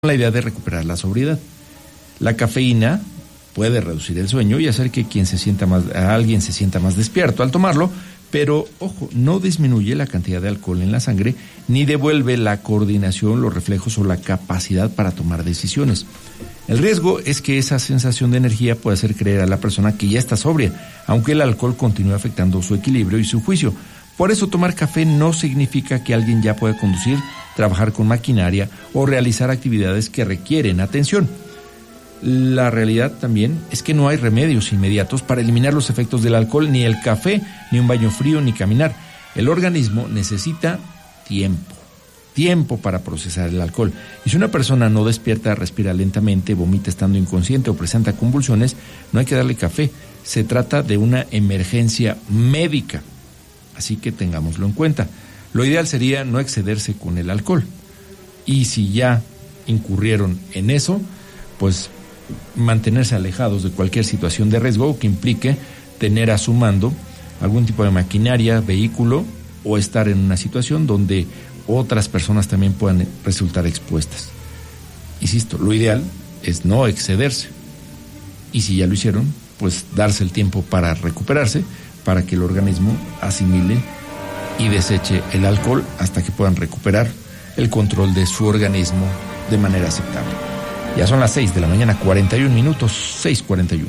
la idea de recuperar la sobriedad. La cafeína puede reducir el sueño y hacer que alguien se sienta más despierto al tomarlo, pero, ojo, no disminuye la cantidad de alcohol en la sangre ni devuelve la coordinación, los reflejos o la capacidad para tomar decisiones. El riesgo es que esa sensación de energía puede hacer creer a la persona que ya está sobria, aunque el alcohol continúe afectando su equilibrio y su juicio. Por eso tomar café no significa que alguien ya pueda conducir, trabajar con maquinaria o realizar actividades que requieren atención. La realidad también es que no hay remedios inmediatos para eliminar los efectos del alcohol, ni el café, ni un baño frío, ni caminar. El organismo necesita tiempo para procesar el alcohol. Y si una persona no despierta, respira lentamente, vomita estando inconsciente o presenta convulsiones, no hay que darle café. Se trata de una emergencia médica. Así que tengámoslo en cuenta. Lo ideal sería no excederse con el alcohol. Y si ya incurrieron en eso, pues mantenerse alejados de cualquier situación de riesgo que implique tener a su mando algún tipo de maquinaria, vehículo o estar en una situación donde otras personas también puedan resultar expuestas. Insisto, lo ideal es no excederse. Y si ya lo hicieron, pues darse el tiempo para recuperarse, para que el organismo asimile y deseche el alcohol hasta que puedan recuperar el control de su organismo de manera aceptable. Ya son las 6 de la mañana, 41 minutos, 6:41.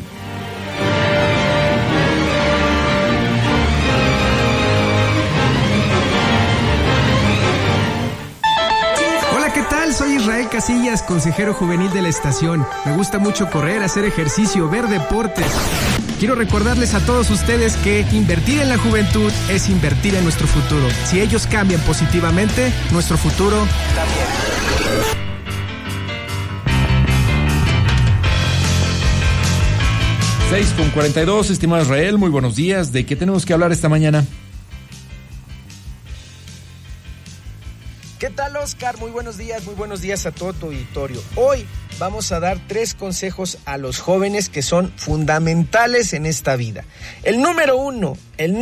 Hola, ¿qué tal? Soy Israel Casillas, consejero juvenil de la estación. Me gusta mucho correr, hacer ejercicio, ver deportes. Quiero recordarles a todos ustedes que invertir en la juventud es invertir en nuestro futuro. Si ellos cambian positivamente, nuestro futuro también. 6:42, estimado Israel, muy buenos días. ¿De qué tenemos que hablar esta mañana? ¿Qué tal, Oscar? Muy buenos días a todo tu auditorio. Hoy vamos a dar 3 consejos a los jóvenes que son fundamentales en esta vida. El número uno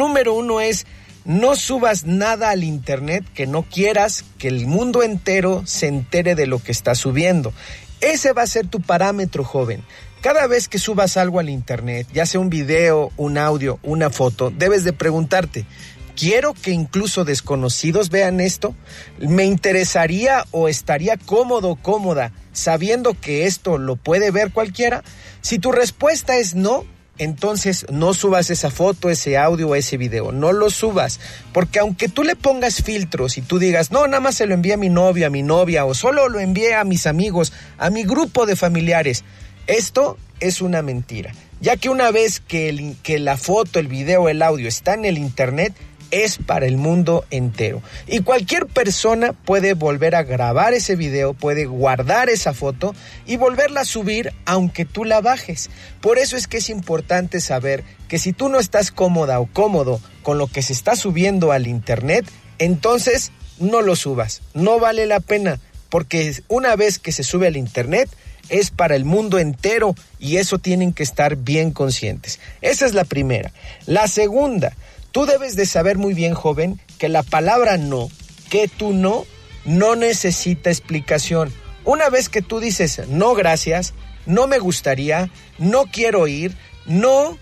es: no subas nada al internet que no quieras que el mundo entero se entere de lo que estás subiendo. Ese va a ser tu parámetro, joven. Cada vez que subas algo al internet, ya sea un video, un audio, una foto, debes de preguntarte: ¿quiero que incluso desconocidos vean esto? ¿Me interesaría o estaría cómodo o cómoda sabiendo que esto lo puede ver cualquiera? Si tu respuesta es no, entonces no subas esa foto, ese audio o ese video. No lo subas, porque aunque tú le pongas filtros y tú digas: no, nada más se lo envié a mi novio, a mi novia, o solo lo envié a mis amigos, a mi grupo de familiares, esto es una mentira, ya que una vez que la foto, el video, el audio está en el internet, es para el mundo entero. Y cualquier persona puede volver a grabar ese video, puede guardar esa foto y volverla a subir aunque tú la bajes. Por eso es que es importante saber que si tú no estás cómoda o cómodo con lo que se está subiendo al internet, entonces no lo subas. No vale la pena, porque una vez que se sube al internet, es para el mundo entero y eso tienen que estar bien conscientes. Esa es la primera. La segunda: tú debes de saber muy bien, joven, que la palabra no, que tú no necesita explicación. Una vez que tú dices no gracias, no me gustaría, no quiero ir, no,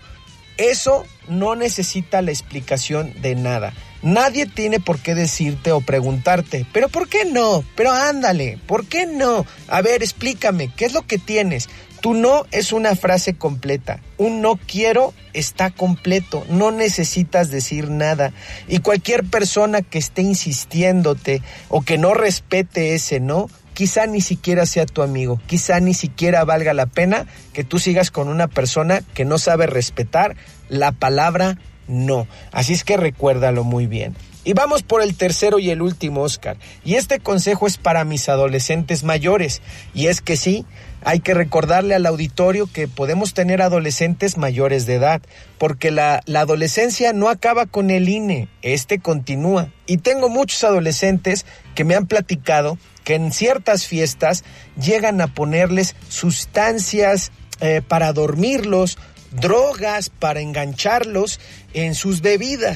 eso no necesita la explicación de nada. Nadie tiene por qué decirte o preguntarte: ¿pero por qué no? Pero ándale, ¿por qué no? A ver, explícame, ¿qué es lo que tienes? Tu no es una frase completa. Un no quiero está completo. No necesitas decir nada. Y cualquier persona que esté insistiéndote o que no respete ese no, quizá ni siquiera sea tu amigo. Quizá ni siquiera valga la pena que tú sigas con una persona que no sabe respetar la palabra no. Así es que recuérdalo muy bien. Y vamos por el tercero y el último, Oscar. Y este consejo es para mis adolescentes mayores. Y es que sí, hay que recordarle al auditorio que podemos tener adolescentes mayores de edad, porque la adolescencia no acaba con el INE, continúa. Y tengo muchos adolescentes que me han platicado que en ciertas fiestas llegan a ponerles sustancias para dormirlos, drogas para engancharlos en sus bebidas.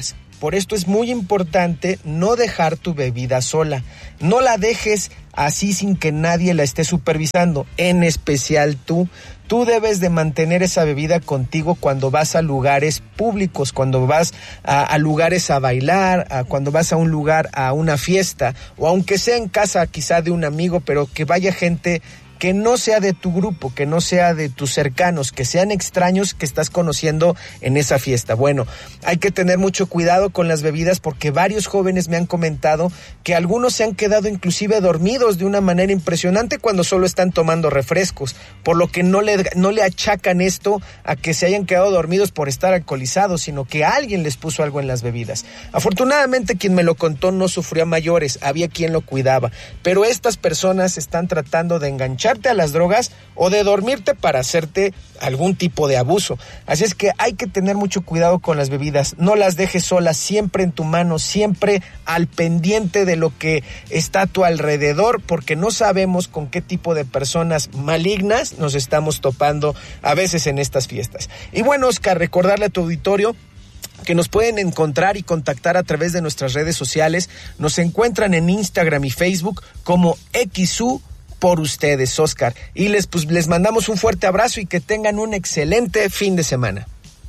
Por esto es muy importante no dejar tu bebida sola. No la dejes así sin que nadie la esté supervisando, en especial tú. Tú debes de mantener esa bebida contigo cuando vas a lugares públicos, cuando vas a lugares a bailar, cuando vas a un lugar, a una fiesta, o aunque sea en casa quizá de un amigo, pero que vaya gente que no sea de tu grupo, que no sea de tus cercanos, que sean extraños que estás conociendo en esa fiesta. Bueno, hay que tener mucho cuidado con las bebidas porque varios jóvenes me han comentado que algunos se han quedado inclusive dormidos de una manera impresionante cuando solo están tomando refrescos, por lo que no le achacan esto a que se hayan quedado dormidos por estar alcoholizados, sino que alguien les puso algo en las bebidas. Afortunadamente quien me lo contó no sufrió a mayores, había quien lo cuidaba, pero estas personas están tratando de engancharte a las drogas o de dormirte para hacerte algún tipo de abuso. Así es que hay que tener mucho cuidado con las bebidas, no las dejes solas, siempre en tu mano, siempre al pendiente de lo que está a tu alrededor, porque no sabemos con qué tipo de personas malignas nos estamos topando a veces en estas fiestas. Y bueno, Oscar, recordarle a tu auditorio que nos pueden encontrar y contactar a través de nuestras redes sociales. Nos encuentran en Instagram y Facebook como XU por ustedes, Oscar. Y les mandamos un fuerte abrazo y que tengan un excelente fin de semana.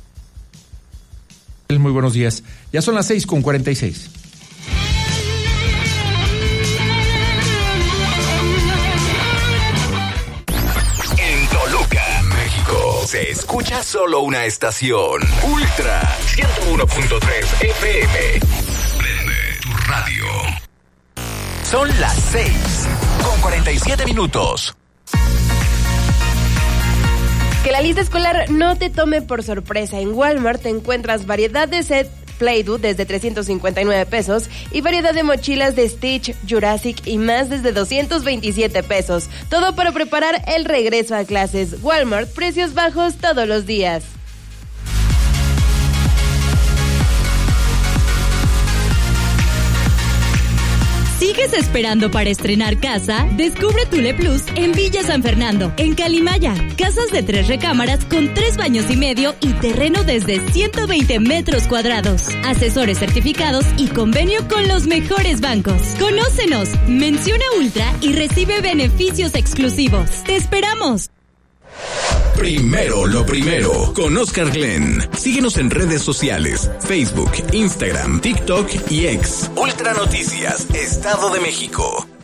Muy buenos días. Ya son las 6:46. En Toluca, México, se escucha solo una estación. Ultra 101.3 FM. Prende tu radio. Son las 6:47. Que la lista escolar no te tome por sorpresa. En Walmart te encuentras variedad de set Play-Doh desde 359 pesos y variedad de mochilas de Stitch, Jurassic y más desde 227 pesos. Todo para preparar el regreso a clases. Walmart, precios bajos todos los días. ¿Sigues esperando para estrenar casa? Descubre Tule Plus en Villa San Fernando, en Calimaya. Casas de 3 recámaras con 3 baños y medio y terreno desde 120 metros cuadrados. Asesores certificados y convenio con los mejores bancos. Conócenos, menciona Ultra y recibe beneficios exclusivos. ¡Te esperamos! Primero lo primero, con Oscar Glenn. Síguenos en redes sociales, Facebook, Instagram, TikTok y X. Ultra Noticias, Estado de México.